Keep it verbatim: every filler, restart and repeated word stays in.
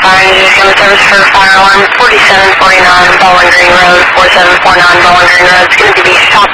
Fire Engine Common Service for Fire Alarm forty-seven forty-nine Bowling Green Road, four seven four nine Bowling Green Road. It's going to be shop